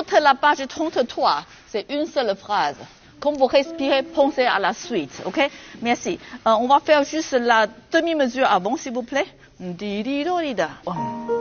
Trompe la page 33, c'est une seule phrase. Quand vous respirez, pensez à la suite, ok? Merci. On va faire juste la demi-mesure avant, s'il vous plaît. Di di do di da.